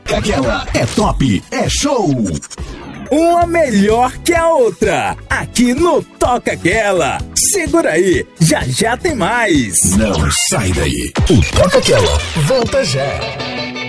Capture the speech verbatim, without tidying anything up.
Aquela é top, é show. Uma melhor que a outra, aqui no Toca Aquela. Segura aí, já já tem mais. Não sai daí. O Toca Aquela volta já.